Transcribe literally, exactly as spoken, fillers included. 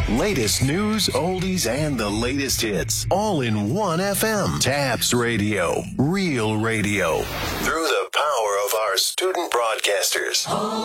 Latest news, oldies, and the latest hits. All in one F M. Tabs Radio. Real radio. Through the power of our student broadcasters.